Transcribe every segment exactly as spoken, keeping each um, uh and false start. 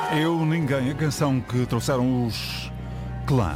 Eu, Ninguém, a canção que trouxeram os Clã.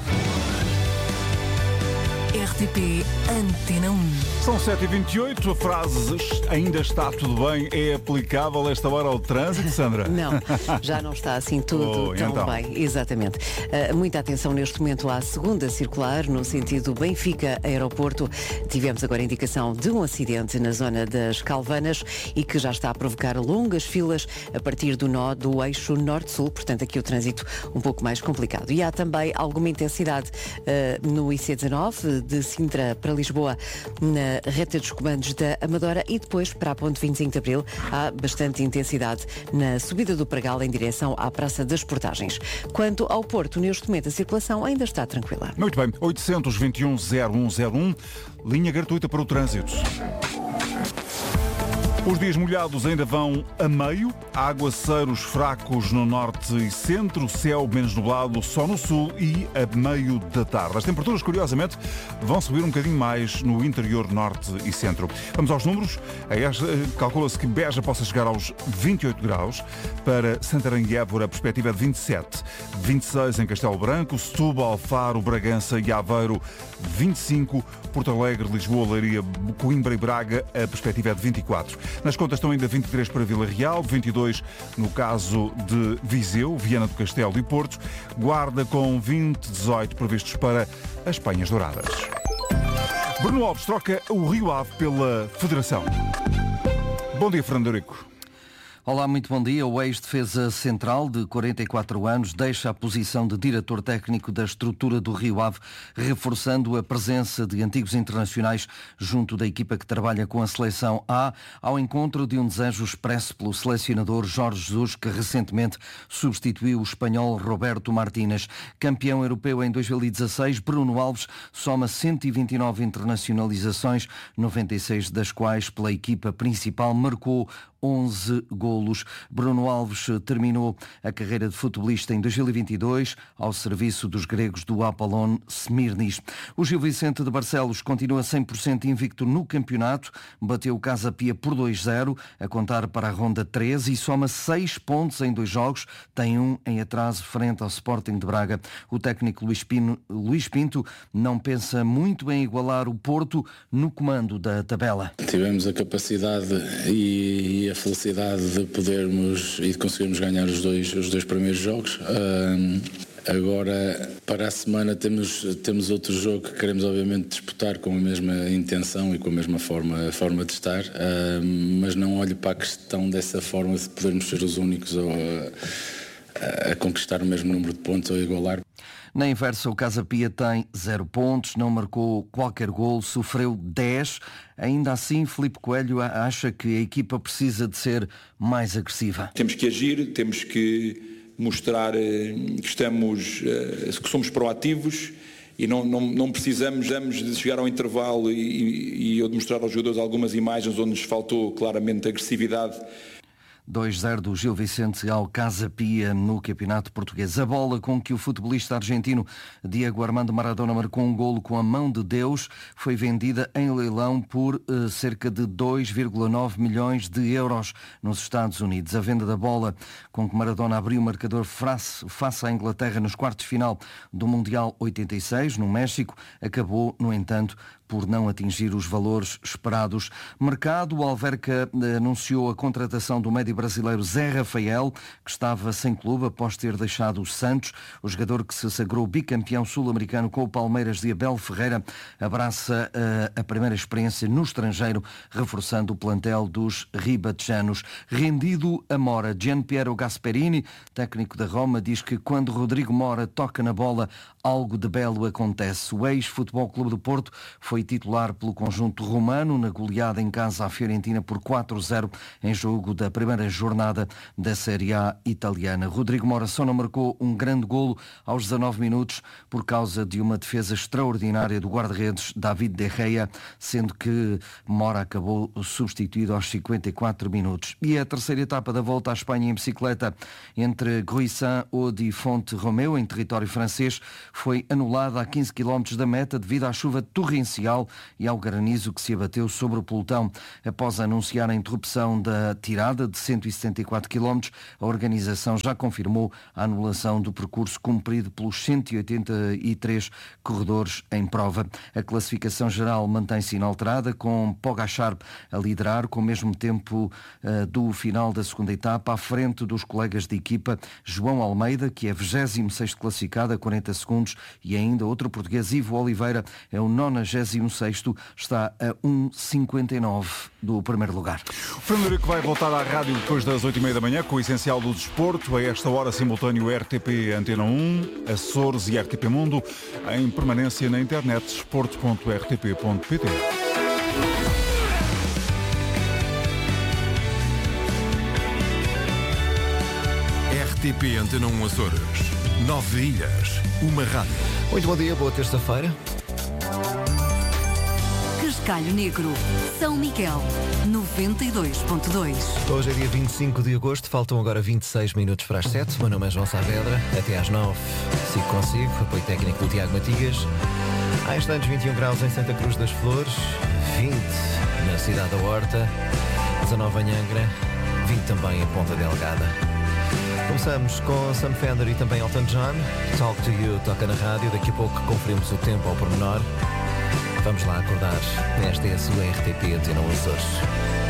R T P Antena um. São sete e vinte e oito, a frase "ainda está tudo bem" é aplicável a esta hora ao trânsito, Sandra? Não, já não está assim tudo Oh, tão então. bem. Exatamente. Uh, muita atenção neste momento à segunda circular, no sentido Benfica-Aeroporto. Tivemos agora indicação de um acidente na zona das Calvanas e que já está a provocar longas filas a partir do nó do eixo norte-sul, portanto aqui o trânsito um pouco mais complicado. E há também alguma intensidade uh, no I C dezanove, de Sintra para Lisboa, na reta dos comandos da Amadora, e depois para a ponte vinte e cinco de Abril há bastante intensidade na subida do Pragal em direção à Praça das Portagens. Quanto ao Porto, neste momento a circulação ainda está tranquila. Muito bem, oitocentos e vinte e um zero um zero um, linha gratuita para o trânsito. Os dias molhados ainda vão a meio, aguaceiros fracos no norte e centro, céu menos nublado só no sul e a meio da tarde. As temperaturas, curiosamente, vão subir um bocadinho mais no interior norte e centro. Vamos aos números. Calcula-se que Beja possa chegar aos vinte e oito graus, para Santarém e Évora a perspectiva é de vinte e sete, vinte e seis em Castelo Branco, Setúbal, Faro, Bragança e Aveiro vinte e cinco, Porto Alegre, Lisboa, Leiria, Coimbra e Braga a perspectiva é de vinte e quatro. Nas contas estão ainda vinte e três para Vila Real, vinte e dois no caso de Viseu, Viana do Castelo e Porto, Guarda com vinte, dezoito previstos para as Penhas Douradas. Bruno Alves troca o Rio Ave pela Federação. Bom dia, Fernando Eurico. Olá, muito bom dia. O ex-defesa central de quarenta e quatro anos deixa a posição de diretor técnico da estrutura do Rio Ave, reforçando a presença de antigos internacionais junto da equipa que trabalha com a seleção A, ao encontro de um desejo expresso pelo selecionador Jorge Jesus, que recentemente substituiu o espanhol Roberto Martínez. Campeão europeu em dois mil e dezasseis, Bruno Alves soma cento e vinte e nove internacionalizações, noventa e seis das quais pela equipa principal, marcou onze golos. Bruno Alves terminou a carreira de futebolista em dois mil e vinte e dois ao serviço dos gregos do Apollon Smirnis. O Gil Vicente de Barcelos continua cem por cento invicto no campeonato, bateu o Casa Pia por dois zero, a contar para a ronda treze, e soma seis pontos em dois jogos, tem um em atraso frente ao Sporting de Braga. O técnico Luís, Pino, Luís Pinto não pensa muito em igualar o Porto no comando da tabela. Tivemos a capacidade e a felicidade de podermos e de conseguirmos ganhar os dois, os dois primeiros jogos. Uh, agora, para a semana, temos, temos outro jogo que queremos, obviamente, disputar com a mesma intenção e com a mesma forma, forma de estar, uh, mas não olho para a questão dessa forma de podermos ser os únicos a, a conquistar o mesmo número de pontos ou igualar. Na inversa, o Casa Pia tem zero pontos, não marcou qualquer gol, sofreu dez. Ainda assim, Filipe Coelho acha que a equipa precisa de ser mais agressiva. Temos que agir, temos que mostrar que estamos, que somos proativos e não, não, não precisamos de chegar ao intervalo e, e eu de mostrar aos jogadores algumas imagens onde nos faltou claramente agressividade. dois zero do Gil Vicente ao Casa Pia no Campeonato Português. A bola com que o futebolista argentino Diego Armando Maradona marcou um golo com a mão de Deus foi vendida em leilão por uh, cerca de dois vírgula nove milhões de euros nos Estados Unidos. A venda da bola com que Maradona abriu o marcador face, face à Inglaterra nos quartos de final do Mundial oitenta e seis, no México, acabou, no entanto, por não atingir os valores esperados. Mercado, o Alverca anunciou a contratação do médio brasileiro Zé Rafael, que estava sem clube após ter deixado o Santos. O jogador, que se sagrou bicampeão sul-americano com o Palmeiras de Abel Ferreira, abraça uh, a primeira experiência no estrangeiro, reforçando o plantel dos ribatejanos. Rendido a Mora, Gianpiero Gasperini, técnico da Roma, diz que quando Rodrigo Mora toca na bola, algo de belo acontece. O ex-Futebol Clube do Porto foi titular pelo conjunto romano na goleada em casa à Fiorentina por quatro zero em jogo da primeira jornada da Série A italiana. Rodrigo Mora só não marcou um grande golo aos dezanove minutos por causa de uma defesa extraordinária do guarda-redes David De Gea, sendo que Mora acabou substituído aos cinquenta e quatro minutos. E a terceira etapa da Volta à Espanha em bicicleta entre Gruissan-Aude e Fonte-Romeu, em território francês, foi anulada a quinze quilómetros da meta devido à chuva torrencial e ao granizo que se abateu sobre o pelotão. Após anunciar a interrupção da tirada de cento e setenta e quatro quilómetros. A organização já confirmou a anulação do percurso cumprido pelos cento e oitenta e três corredores em prova. A classificação geral mantém-se inalterada, com Pogačar a liderar, com o mesmo tempo uh, do final da segunda etapa, à frente dos colegas de equipa João Almeida, que é vigésimo sexto classificado a quarenta segundos, e ainda outro português, Ivo Oliveira, é o nonagésimo sexto, está a um vírgula cinquenta e nove do primeiro lugar. O Fernando que vai voltar à rádio depois das oito e meia da manhã com o essencial do desporto. A esta hora simultâneo R T P Antena um, Açores e R T P Mundo, em permanência na internet desporto ponto r t p ponto p t. R T P Antena um Açores. Nove ilhas, uma rádio. Muito bom dia, boa terça-feira. Cascalho Negro, São Miguel, noventa e dois ponto dois. Hoje é dia vinte e cinco de agosto, faltam agora vinte e seis minutos para as sete. Meu nome é João Saavedra, até às nove sigo consigo, apoio técnico do Tiago Matias. Há instantes vinte e um graus em Santa Cruz das Flores, vinte na cidade da Horta, dezanove em Angra, vinte também em Ponta Delgada. Começamos com Sam Fender e também Elton John. Talk to You toca na rádio, daqui a pouco conferimos o tempo ao pormenor. Vamos lá acordar, esta é a sua R T P Antena um Açores.